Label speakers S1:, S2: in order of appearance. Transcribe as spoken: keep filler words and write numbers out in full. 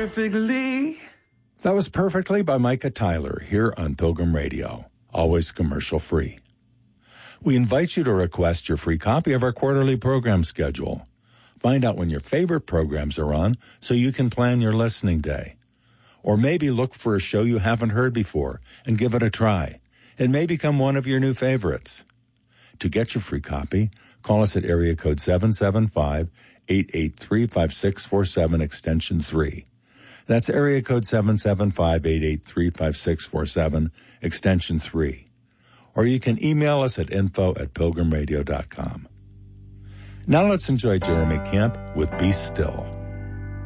S1: perfectly.
S2: That was Perfectly by Micah Tyler here on Pilgrim Radio, always commercial free. We invite you to request your free copy of our quarterly program schedule. Find out when your favorite programs are on so you can plan your listening day. Or maybe look for a show you haven't heard before and give it a try. It may become one of your new favorites. To get your free copy, call us at area code seven seven five, eight eight three, five six four seven, extension three. That's area code seven seven five, eight eight three, five six four seven, extension three. Or you can email us at info at pilgrim radio dot com. Now let's enjoy Jeremy Camp with Be Still.